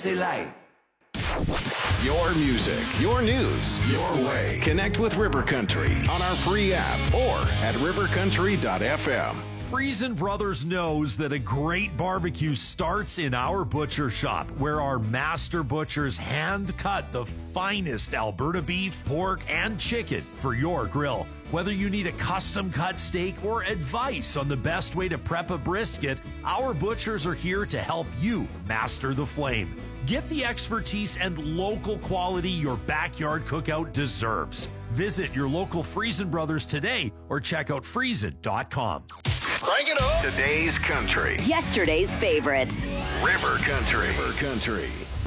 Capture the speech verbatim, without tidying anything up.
Jesse Light. Your music, your news, your way. Connect with River Country on our free app or at river country dot f m. Friesen Brothers knows that a great barbecue starts in our butcher shop, where our master butchers hand cut the finest Alberta beef, pork, and chicken for your grill. Whether you need a custom cut steak or advice on the best way to prep a brisket, our butchers are here to help you master the flame. Get the expertise and local quality your backyard cookout deserves. Visit your local Friesen Brothers today or check out friesen dot com. Crank it up. Today's country. Yesterday's favorites. River Country. River Country.